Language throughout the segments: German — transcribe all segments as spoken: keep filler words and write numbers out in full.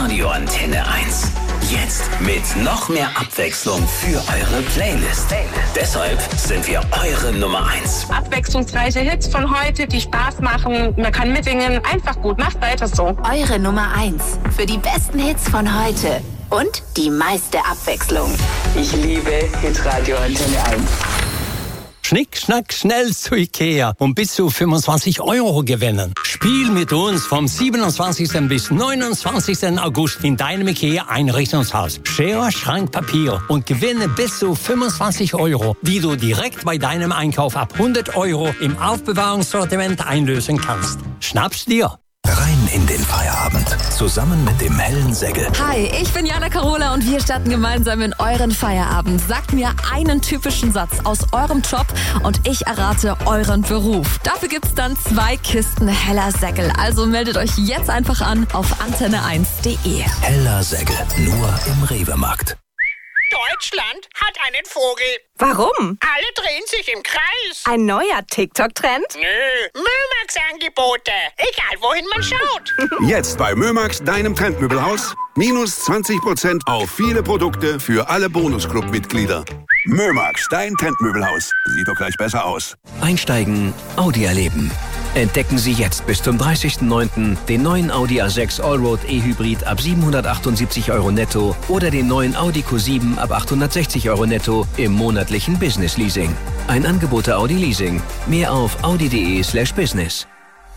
Radio Antenne eins. Jetzt mit noch mehr Abwechslung für eure Playlist. Deshalb sind wir eure Nummer eins. Abwechslungsreiche Hits von heute, die Spaß machen. Man kann mitsingen. Einfach gut. Macht weiter so. Eure Nummer eins für die besten Hits von heute. Und die meiste Abwechslung. Ich liebe Hitradio Antenne eins. Schnick, schnack, schnell zu Ikea und bis zu fünfundzwanzig Euro gewinnen. Spiel mit uns vom siebenundzwanzigsten bis neunundzwanzigsten August in deinem Ikea-Einrichtungshaus. Schere, Schrank, Papier und gewinne bis zu fünfundzwanzig Euro, die du direkt bei deinem Einkauf ab hundert Euro im Aufbewahrungssortiment einlösen kannst. Schnapp's dir! Rein in den Feierabend. Zusammen mit dem hellen Säckel. Hi, ich bin Jana Carola und wir starten gemeinsam in euren Feierabend. Sagt mir einen typischen Satz aus eurem Job und ich errate euren Beruf. Dafür gibt's dann zwei Kisten heller Säckel. Also meldet euch jetzt einfach an auf antenne eins punkt de. Heller Säckel. Nur im Rewe-Markt. Deutschland hat einen Vogel. Warum? Alle drehen sich im Kreis. Ein neuer TikTok-Trend? Nö, Mömax-Angebote. Egal, wohin man schaut. Jetzt bei Mömax, deinem Trendmöbelhaus. Minus zwanzig Prozent auf viele Produkte für alle Bonusclub-Mitglieder. Mömax, dein Trendmöbelhaus. Sieht doch gleich besser aus. Einsteigen, Audi erleben. Entdecken Sie jetzt bis zum dreißigsten neunten den neuen Audi A sechs Allroad E-Hybrid ab siebenhundertachtundsiebzig Euro netto oder den neuen Audi Q sieben ab achthundertsechzig Euro netto im monatlichen Business Leasing. Ein Angebot der Audi Leasing. Mehr auf audi.de slash business.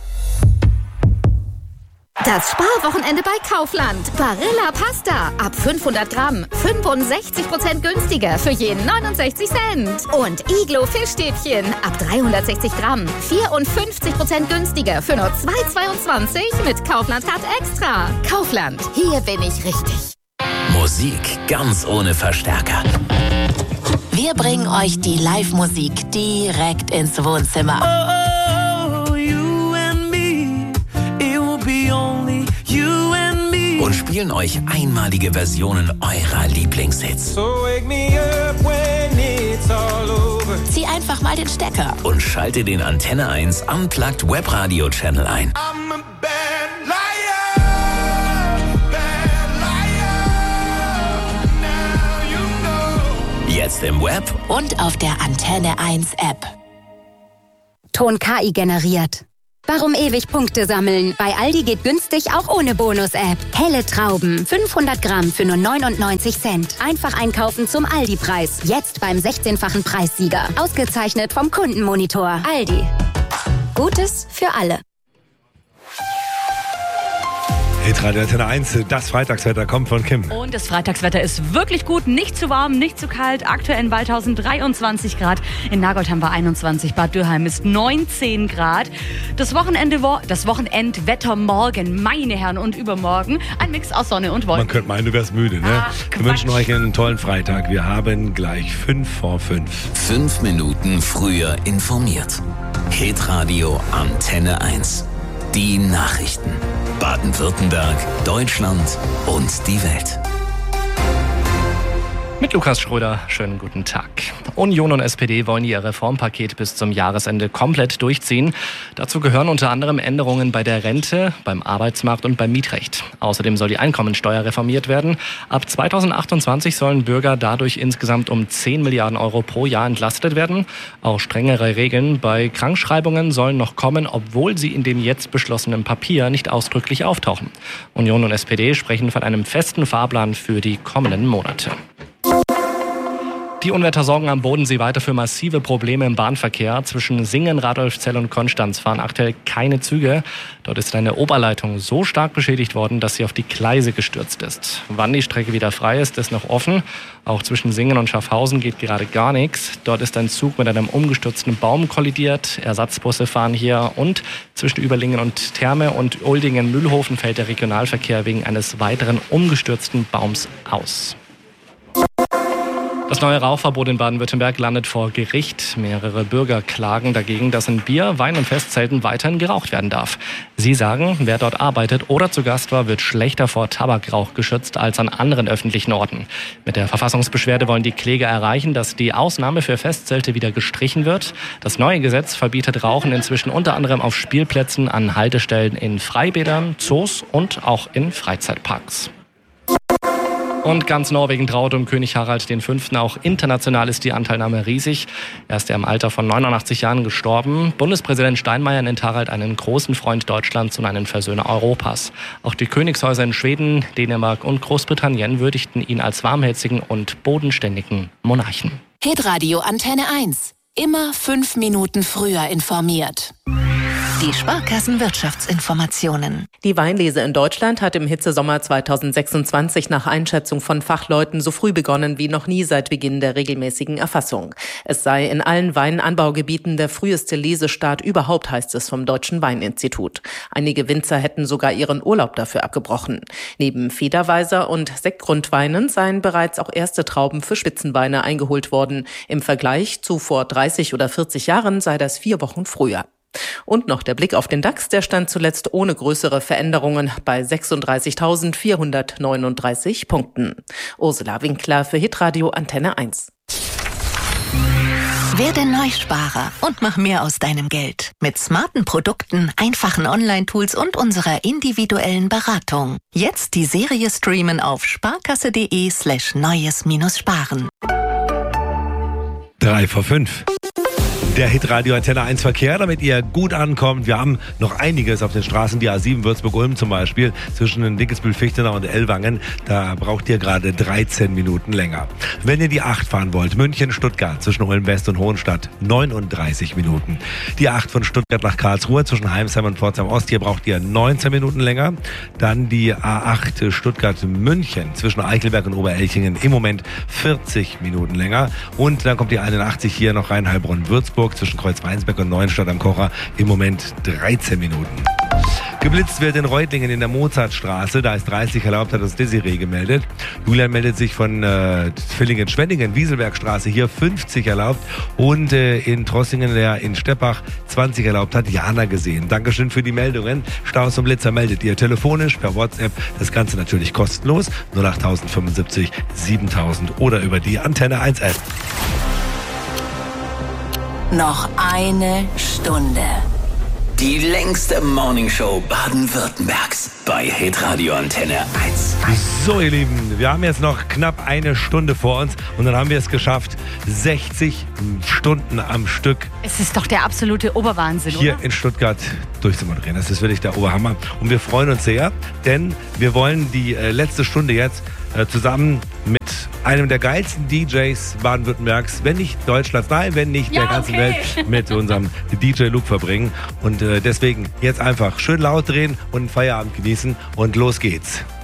Das Sparwochenende bei Kaufland. Barilla Pasta. Ab fünfhundert Gramm. fünfundsechzig Prozent günstiger für jeden neunundsechzig Cent. Und Iglo Fischstäbchen. Ab dreihundertsechzig Gramm. vierundfünfzig Prozent günstiger für nur zwei Euro zweiundzwanzig mit Kaufland Card Extra. Kaufland. Hier bin ich richtig. Musik ganz ohne Verstärker. Wir bringen euch die Live-Musik direkt ins Wohnzimmer. Und spielen euch einmalige Versionen eurer Lieblingshits. So wake me up when it's all over. Zieh einfach mal den Stecker. Und schalte den Antenne eins Unplugged Webradio Channel ein. I'm a bad liar, bad liar. Now you know. Jetzt im Web und auf der Antenne eins App. Ton K I generiert. Warum ewig Punkte sammeln? Bei Aldi geht günstig auch ohne Bonus-App. Helle Trauben, fünfhundert Gramm für nur neunundneunzig Cent. Einfach einkaufen zum Aldi-Preis. Jetzt beim sechzehnfachen Preissieger. Ausgezeichnet vom Kundenmonitor. Aldi. Gutes für alle. Hitradio Antenne eins, das Freitagswetter kommt von Kim. Und das Freitagswetter ist wirklich gut, nicht zu warm, nicht zu kalt. Aktuell in Waldhausen dreiundzwanzig Grad, in Nagold haben wir einundzwanzig, Bad Dürheim ist neunzehn Grad. Das Wochenende, das Wochenendwetter morgen, meine Herren, und übermorgen ein Mix aus Sonne und Wolken. Man könnte meinen, du wärst müde, ne? Ach, wir wünschen euch einen tollen Freitag. Wir haben gleich fünf vor fünf. Fünf Minuten früher informiert. Hitradio Antenne eins. Die Nachrichten. Baden-Württemberg, Deutschland und die Welt. Mit Lukas Schröder, schönen guten Tag. Union und S P D wollen ihr Reformpaket bis zum Jahresende komplett durchziehen. Dazu gehören unter anderem Änderungen bei der Rente, beim Arbeitsmarkt und beim Mietrecht. Außerdem soll die Einkommensteuer reformiert werden. Ab zweitausendachtundzwanzig sollen Bürger dadurch insgesamt um zehn Milliarden Euro pro Jahr entlastet werden. Auch strengere Regeln bei Krankschreibungen sollen noch kommen, obwohl sie in dem jetzt beschlossenen Papier nicht ausdrücklich auftauchen. Union und S P D sprechen von einem festen Fahrplan für die kommenden Monate. Die Unwetter sorgen am Bodensee weiter für massive Probleme im Bahnverkehr. Zwischen Singen, Radolfzell und Konstanz fahren aktuell keine Züge. Dort ist eine Oberleitung so stark beschädigt worden, dass sie auf die Gleise gestürzt ist. Wann die Strecke wieder frei ist, ist noch offen. Auch zwischen Singen und Schaffhausen geht gerade gar nichts. Dort ist ein Zug mit einem umgestürzten Baum kollidiert. Ersatzbusse fahren hier, und zwischen Überlingen und Therme und Uldingen-Mühlhofen fällt der Regionalverkehr wegen eines weiteren umgestürzten Baums aus. Das neue Rauchverbot in Baden-Württemberg landet vor Gericht. Mehrere Bürger klagen dagegen, dass in Bier-, Wein- und Festzelten weiterhin geraucht werden darf. Sie sagen, wer dort arbeitet oder zu Gast war, wird schlechter vor Tabakrauch geschützt als an anderen öffentlichen Orten. Mit der Verfassungsbeschwerde wollen die Kläger erreichen, dass die Ausnahme für Festzelte wieder gestrichen wird. Das neue Gesetz verbietet Rauchen inzwischen unter anderem auf Spielplätzen, an Haltestellen, in Freibädern, Zoos und auch in Freizeitparks. Und ganz Norwegen traut um König Harald V. Auch international ist die Anteilnahme riesig. Er ist ja im Alter von neunundachtzig Jahren gestorben. Bundespräsident Steinmeier nennt Harald einen großen Freund Deutschlands und einen Versöhner Europas. Auch die Königshäuser in Schweden, Dänemark und Großbritannien würdigten ihn als warmherzigen und bodenständigen Monarchen. Hitradio Antenne eins. Immer fünf Minuten früher informiert. Die Sparkassenwirtschaftsinformationen. Die Weinlese in Deutschland hat im Hitzesommer zweitausendsechsundzwanzig nach Einschätzung von Fachleuten so früh begonnen wie noch nie seit Beginn der regelmäßigen Erfassung. Es sei in allen Weinanbaugebieten der früheste Lesestart überhaupt, heißt es vom Deutschen Weininstitut. Einige Winzer hätten sogar ihren Urlaub dafür abgebrochen. Neben Federweiser und Sektgrundweinen seien bereits auch erste Trauben für Spitzenweine eingeholt worden. Im Vergleich zu vor dreißig oder vierzig Jahren sei das vier Wochen früher. Und noch der Blick auf den DAX, der stand zuletzt ohne größere Veränderungen bei sechsunddreißigtausendvierhundertneununddreißig Punkten. Ursula Winkler für Hitradio Antenne eins. Werde Neusparer und mach mehr aus deinem Geld. Mit smarten Produkten, einfachen Online-Tools und unserer individuellen Beratung. Jetzt die Serie streamen auf sparkasse.de slash neues minus sparen. Drei vor fünf. Der Hitradio Antenne eins Verkehr, damit ihr gut ankommt. Wir haben noch einiges auf den Straßen, die A sieben Würzburg-Ulm zum Beispiel, zwischen Dickesbühl-Fichtenau und Ellwangen. Da braucht ihr gerade dreizehn Minuten länger. Wenn ihr die acht fahren wollt, München-Stuttgart zwischen Ulm-West und Hohenstadt, neununddreißig Minuten. Die acht von Stuttgart nach Karlsruhe zwischen Heimsheim und Pforzheim-Ost, hier braucht ihr neunzehn Minuten länger. Dann die A acht Stuttgart-München zwischen Eichelberg und Oberelchingen, im Moment vierzig Minuten länger. Und dann kommt die einundachtzig hier noch Rhein-Heilbronn-Würzburg zwischen Kreuzweinsberg und Neuenstadt am Kocher, im Moment dreizehn Minuten. Geblitzt wird in Reutlingen in der Mozartstraße, da ist dreißig erlaubt, hat uns Desiree gemeldet. Julian meldet sich von äh, Villingen-Schwenningen, Wieselbergstraße, hier fünfzig erlaubt. Und äh, in Trossingen, der in Steppach zwanzig erlaubt, hat Jana gesehen. Dankeschön für die Meldungen. Staus und Blitzer meldet ihr telefonisch, per WhatsApp, das Ganze natürlich kostenlos, null acht fünfundsiebzig siebentausend oder über die Antenne eins App. Noch eine Stunde. Die längste Morningshow Baden-Württembergs bei Hitradio Antenne eins. So, ihr Lieben, wir haben jetzt noch knapp eine Stunde vor uns und dann haben wir es geschafft, sechzig Stunden am Stück. Es ist doch der absolute Oberwahnsinn, hier oder? in Stuttgart durchzumoderieren. Das ist wirklich der Oberhammer. Und wir freuen uns sehr, denn wir wollen die äh, letzte Stunde jetzt äh, zusammen mit einem der geilsten D Js Baden-Württembergs, wenn nicht Deutschlands, nein, wenn nicht ja, der ganzen okay. Welt, mit unserem D J Luke verbringen. Und äh, deswegen jetzt einfach schön laut drehen und Feierabend genießen und los geht's.